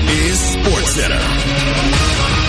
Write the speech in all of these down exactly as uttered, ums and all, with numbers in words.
is SportsCenter.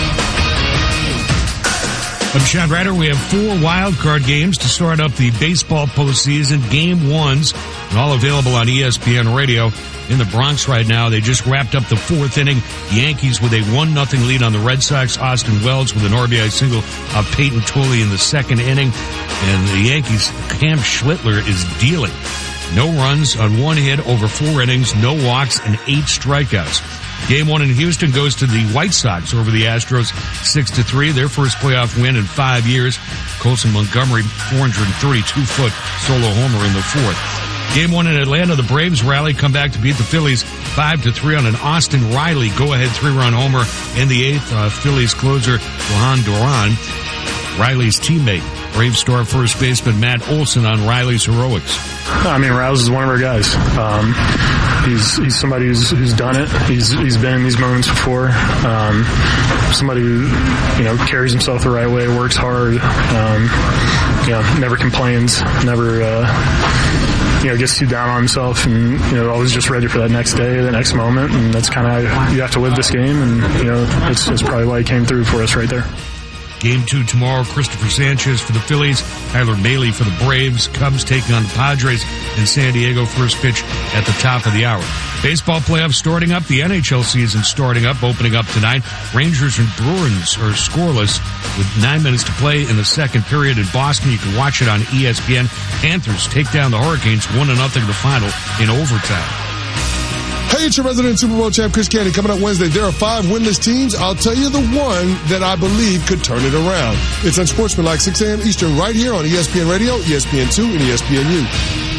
I'm Sean Ryder. We have four wild card games to start up the baseball postseason. Game ones, and all available on E S P N Radio. In the Bronx right now, they just wrapped up the fourth inning. Yankees with a one nothing lead on the Red Sox. Austin Wells with an R B I single of Peyton Tooley in the second inning. And the Yankees, Cam Schlittler is dealing. No runs on one hit over four innings, no walks, and eight strikeouts. Game one in Houston goes to the White Sox over the Astros six to three, their first playoff win in five years. Colson Montgomery, four hundred thirty-two foot solo homer in the fourth. Game one in Atlanta, the Braves rally, come back to beat the Phillies five to three on an Austin Riley go-ahead three-run homer in the eighth. Uh, Phillies closer Johan Duran, Riley's teammate, Brave star first baseman Matt Olson on Riley's heroics. I mean, Rouse is one of our guys. Um, he's he's somebody who's who's done it. He's he's been in these moments before. Um, somebody who, you know, carries himself the right way, works hard. Um, you know, never complains, never uh, you know gets too down on himself, and you know always just ready for that next day, the next moment. And that's kind of how you have to live this game. And you know, it's, it's probably why he came through for us right there. Game two tomorrow, Christopher Sanchez for the Phillies, Tyler Mahle for the Braves, Cubs taking on the Padres in San Diego, first pitch at the top of the hour. Baseball playoffs starting up, the N H L season starting up, opening up tonight. Rangers and Bruins are scoreless with nine minutes to play in the second period in Boston. You can watch it on E S P N. Panthers take down the Hurricanes one to nothing in the final in overtime. Hey, it's your resident Super Bowl champ, Chris Canty. Coming up Wednesday, there are five winless teams. I'll tell you the one that I believe could turn it around. It's Unsportsmanlike, six a.m. Eastern, right here on E S P N Radio, E S P N two, and E S P N U.